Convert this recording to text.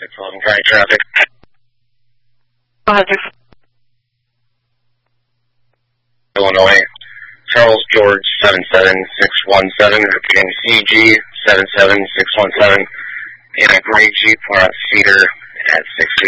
Sullivan County traffic. Illinois, Charles George 77617, repeating CG 77617, in a gray Jeep on Cedar at 60.